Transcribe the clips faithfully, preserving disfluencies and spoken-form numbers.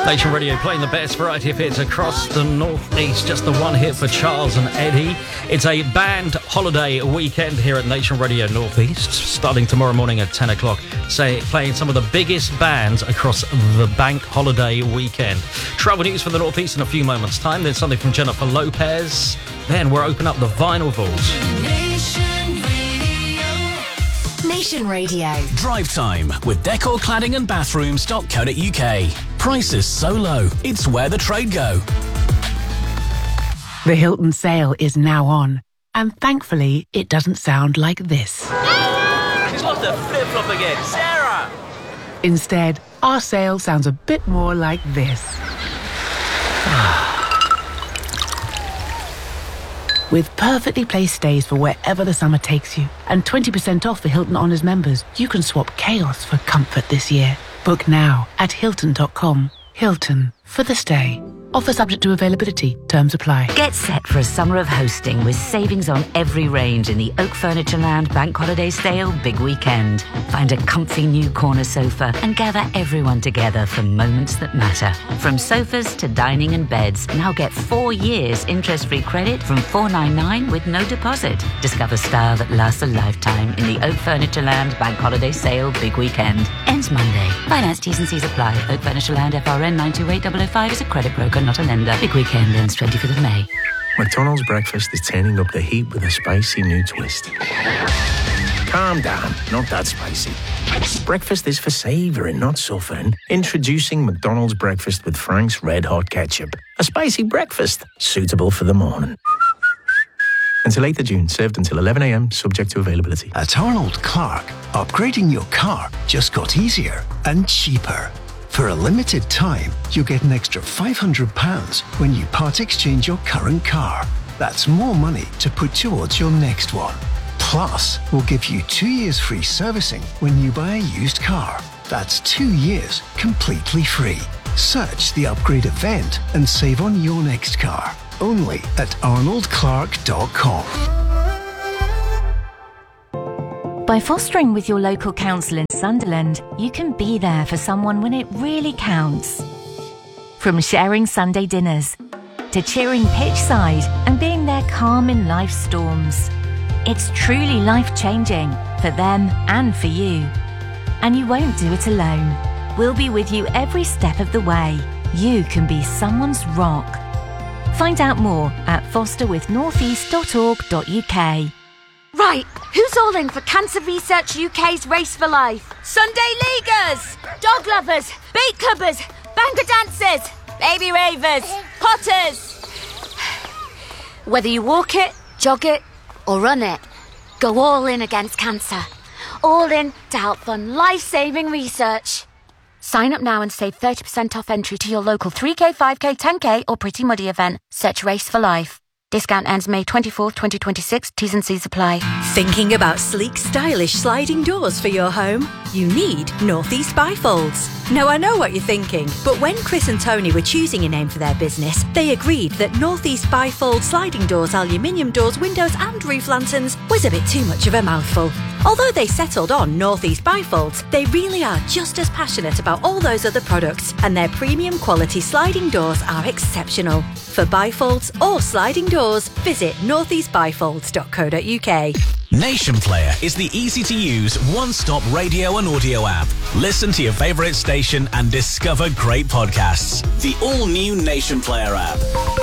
Nation Radio playing the best variety of hits across the northeast. Just the one hit for Charles and Eddie. It's a band holiday weekend here at Nation Radio Northeast, starting tomorrow morning at ten o'clock, say, playing some of the biggest bands across the bank holiday weekend. Travel news for the northeast in a few moments' time. Then something from Jennifer Lopez. Then we'll open up the vinyl vaults. Nation Radio. Nation Radio. Drive time with decor cladding and bathrooms dot co dot uk. Prices so low, it's where the trade go. The Hilton sale is now on, and thankfully it doesn't sound like this. She's lost her flip-flop again. Sarah! Instead, our sale sounds a bit more like this. With perfectly placed stays for wherever the summer takes you, and twenty percent off for Hilton Honors members, you can swap chaos for comfort this year. Book now at Hilton dot com. Hilton, for the stay. Offer subject to availability. Terms apply. Get set for a summer of hosting with savings on every range in the Oak Furniture Land Bank Holiday Sale Big Weekend. Find a comfy new corner sofa and gather everyone together for moments that matter. From sofas to dining and beds, now get four years interest-free credit from four ninety-nine with no deposit. Discover style that lasts a lifetime in the Oak Furniture Land Bank Holiday Sale Big Weekend. Ends Monday. Finance T's and C's apply. Oak Furniture Land F R N nine two eight zero zero five is a credit broker, not a lender. Big Weekend ends twenty-fifth of May. McDonald's breakfast is turning up the heat with a spicy new twist. Calm down, not that spicy. Breakfast is for savouring, not suffering. Introducing McDonald's breakfast with Frank's Red Hot Ketchup. A spicy breakfast, suitable for the morning. Until eighth of June, served until eleven a m, subject to availability. At Arnold Clark, upgrading your car just got easier and cheaper. For a limited time, you'll get an extra five hundred pounds when you part exchange your current car. That's more money to put towards your next one. Plus, we'll give you two years free servicing when you buy a used car. That's two years completely free. Search the upgrade event and save on your next car. Only at arnold clark dot com. By fostering with your local council in Sunderland, you can be there for someone when it really counts. From sharing Sunday dinners to cheering pitch side and being there calm in life's storms. It's truly life-changing for them and for you. And you won't do it alone. We'll be with you every step of the way. You can be someone's rock. Find out more at foster with northeast dot org dot uk. Right, who's all in for Cancer Research U K's Race for Life? Sunday Leaguers, dog lovers, beat clubbers, banker dancers, baby ravers, potters. Whether you walk it, jog it, or run it, go all in against cancer. All in to help fund life-saving research. Sign up now and save thirty percent off entry to your local three K, five K, ten K or Pretty Muddy event. Search Race for Life. Discount ends May twenty-fourth, twenty twenty-six. T's and C's apply. Thinking about sleek, stylish sliding doors for your home? You need Northeast Bifolds. Now, I know what you're thinking, but when Chris and Tony were choosing a name for their business, they agreed that Northeast Bifold sliding doors, aluminium doors, windows and roof lanterns was a bit too much of a mouthful. Although they settled on Northeast Bifolds, they really are just as passionate about all those other products, and their premium quality sliding doors are exceptional. For bifolds or sliding doors, visit northeast bifolds dot co dot uk. Nation Player is the easy-to-use, one-stop radio and audio app. Listen to your favourite station and discover great podcasts. The all-new Nation Player app.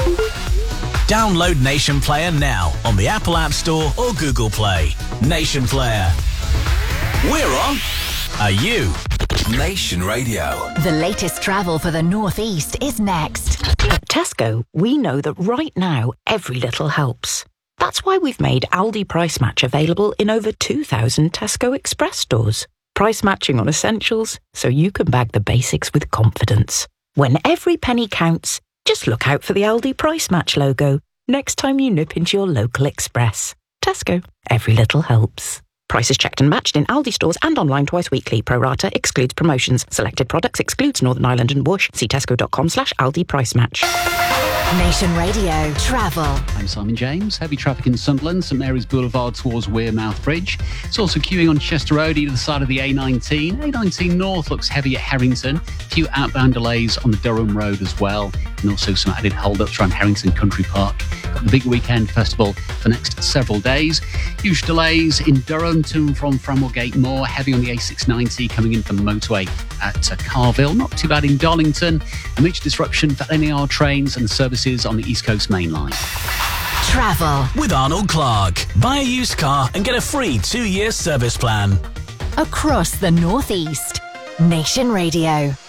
Download Nation Player now on the Apple App Store or Google Play. Nation Player. We're on. Are you? Nation Radio. The latest travel for the Northeast is next. At Tesco, we know that right now, every little helps. That's why we've made Aldi Price Match available in over two thousand Tesco Express stores. Price matching on essentials, so you can bag the basics with confidence. When every penny counts, just look out for the Aldi Price Match logo next time you nip into your local Express. Tesco, every little helps. Prices checked and matched in Aldi stores and online twice weekly. Pro rata excludes promotions. Selected products excludes Northern Ireland and Bush. See tesco dot com slash Aldi Price Match. Nation Radio Travel. I'm Simon James. Heavy traffic in Sunderland, St Mary's Boulevard towards Wearmouth Bridge. It's also queuing on Chester Road either side of the A nineteen. A nineteen North looks heavy at Harrington. A few outbound delays on the Durham Road as well. And also some added hold-ups around Harrington Country Park. Got the Big Weekend Festival for the next several days. Huge delays in Durham to and from Framwellgate Moor. Heavy on the A six ninety coming in from the motorway at uh, Carville. Not too bad in Darlington. A major disruption for N A R trains and services on the East Coast Main Line. Travel with Arnold Clark. Buy a used car and get a free two-year service plan. across the North East. Nation Radio.